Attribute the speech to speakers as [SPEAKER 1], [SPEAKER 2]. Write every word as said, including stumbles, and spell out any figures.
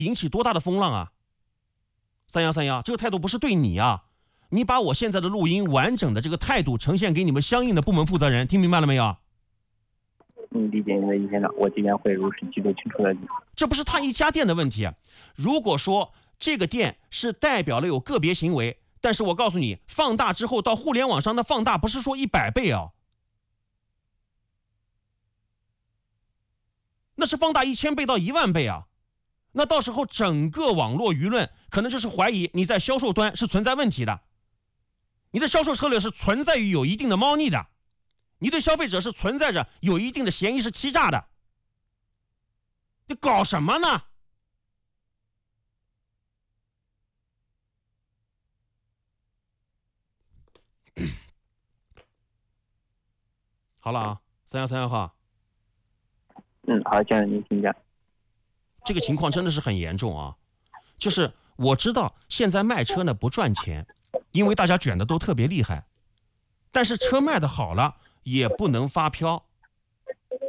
[SPEAKER 1] 引起多大的风浪啊！三幺三幺，这个态度不是对你啊！你把我现在的录音完整的这个态度呈现给你们相应的部门负责人，听明白了没有？
[SPEAKER 2] 嗯，理解您的意见了，我这边会如实记录清楚的。
[SPEAKER 1] 这不是他一家店的问题。如果说这个店是代表了有个别行为，但是我告诉你，放大之后到互联网上的放大不是说一百倍啊，那是放大一千倍到一万倍啊。那到时候整个网络舆论可能就是怀疑你在销售端是存在问题的，你的销售策略是存在于有一定的猫腻的，你对消费者是存在着有一定的嫌疑是欺诈的，你搞什么呢？好了啊，三幺三幺号。
[SPEAKER 2] 嗯，好，先生您请讲。
[SPEAKER 1] 这个情况真的是很严重啊！就是我知道现在卖车呢不赚钱，因为大家卷的都特别厉害，但是车卖的好了也不能发飘。